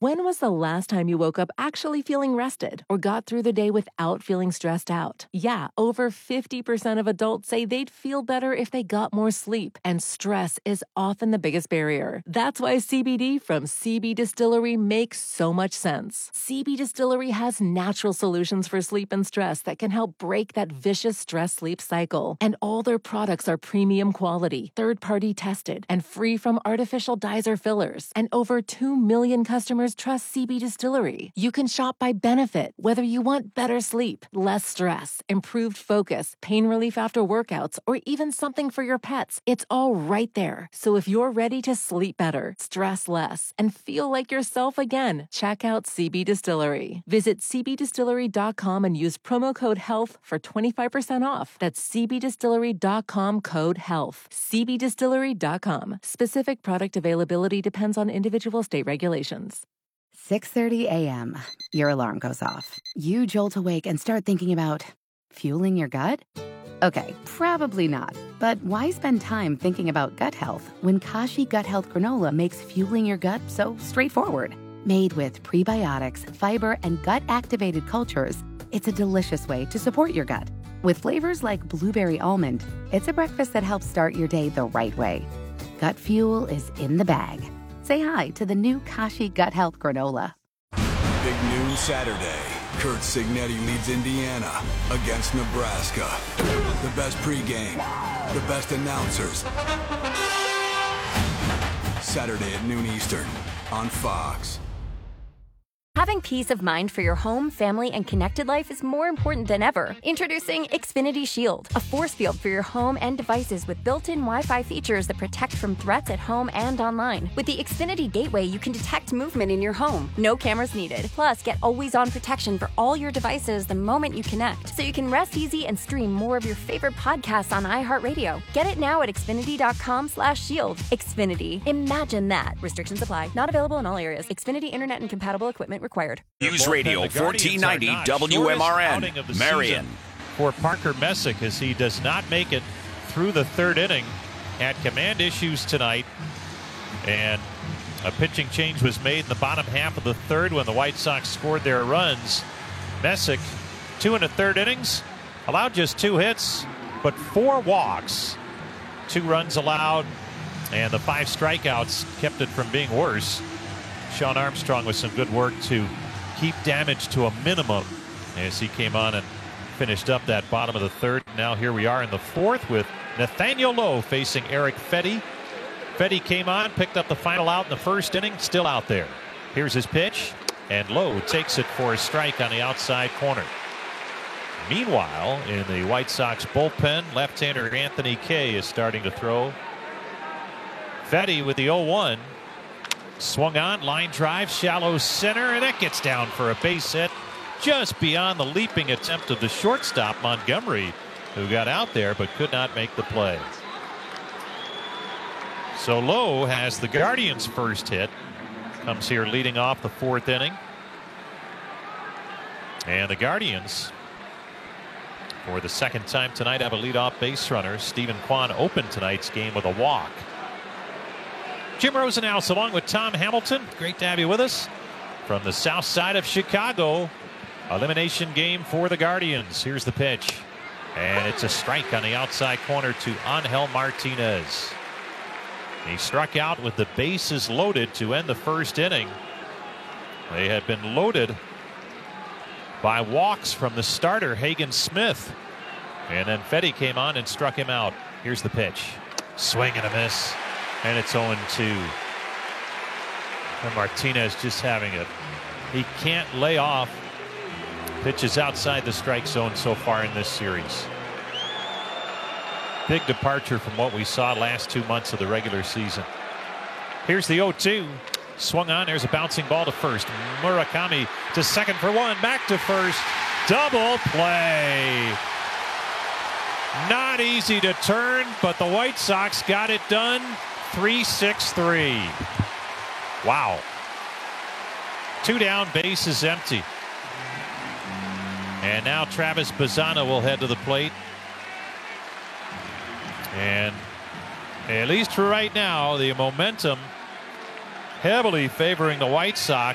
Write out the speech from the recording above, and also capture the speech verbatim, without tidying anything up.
When was the last time you woke up actually feeling rested or got through the day without feeling stressed out? Yeah, over fifty percent of adults say they'd feel better if they got more sleep, and stress is often the biggest barrier. That's why C B D from C B Distillery makes so much sense. C B Distillery has natural solutions for sleep and stress that can help break that vicious stress-sleep cycle. And all their products are premium quality, third-party tested, and free from artificial dyes or fillers. And over two million customers trust C B Distillery. You can shop by benefit, whether you want better sleep, less stress, improved focus, pain relief after workouts, or even something for your pets. It's all right there. So if you're ready to sleep better, stress less, and feel like yourself again, check out C B Distillery. Visit c b distillery dot com and use promo code HEALTH for twenty-five percent off. That's c b distillery dot com code HEALTH. c b distillery dot com. Specific product availability depends on individual state regulations. six thirty a.m. Your alarm goes off. You jolt awake and start thinking about fueling your gut? Okay, probably not. But why spend time thinking about gut health when Kashi Gut Health Granola makes fueling your gut so straightforward? Made with prebiotics, fiber, and gut-activated cultures, it's a delicious way to support your gut. With flavors like blueberry almond, it's a breakfast that helps start your day the right way. Gut fuel is in the bag. Say hi to the new Kashi Gut Health Granola. Big noon Saturday. Kurt Signetti leads Indiana against Nebraska. The best pregame, the best announcers. Saturday at noon Eastern on Fox. Having peace of mind for your home, family, and connected life is more important than ever. Introducing Xfinity Shield, a force field for your home and devices with built-in Wi-Fi features that protect from threats at home and online. With the Xfinity Gateway, you can detect movement in your home. No cameras needed. Plus, get always-on protection for all your devices the moment you connect, so you can rest easy and stream more of your favorite podcasts on iHeartRadio. Get it now at xfinity dot com slash shield. Xfinity. Imagine that. Restrictions apply. Not available in all areas. Xfinity Internet and compatible equipment required. News Radio fourteen ninety W M R N, Marion. For Parker Messick, as he does not make it through the third inning, had command issues tonight, and a pitching change was made in the bottom half of the third when the White Sox scored their runs. Messick, two and a third innings, allowed just two hits, but four walks, two runs allowed, and the five strikeouts kept it from being worse. Sean Armstrong with some good work to keep damage to a minimum as he came on and finished up that bottom of the third. Now here we are in the fourth with Nathaniel Lowe facing Erick Fedde. Fedde came on, picked up the final out in the first inning, still out there. Here's his pitch, and Lowe takes it for a strike on the outside corner. Meanwhile, in the White Sox bullpen, left-hander Anthony Kay is starting to throw. Fedde with the oh one. Swung on, line drive, shallow center, and it gets down for a base hit just beyond the leaping attempt of the shortstop, Montgomery, who got out there but could not make the play. So Lowe has the Guardians' first hit. Comes here leading off the fourth inning. And the Guardians, for the second time tonight, have a leadoff base runner. Stephen Kwan opened tonight's game with a walk. Jim Rosenhaus along with Tom Hamilton. Great to have you with us from the south side of Chicago. Elimination game for the Guardians. Here's the pitch. And it's a strike on the outside corner to Angel Martinez. He struck out with the bases loaded to end the first inning. They had been loaded by walks from the starter, Hagen Smith. And then Fedde came on and struck him out. Here's the pitch. Swing and a miss. And it's oh two. And Martinez just having it. He can't lay off pitches outside the strike zone so far in this series. Big departure from what we saw last two months of the regular season. Here's the oh two. Swung on. There's a bouncing ball to first. Murakami to second for one. Back to first. Double play. Not easy to turn, but the White Sox got it done. three six three. Wow. Two down, base is empty. And now Travis Bazzana will head to the plate. And at least for right now, the momentum heavily favoring the White Sox.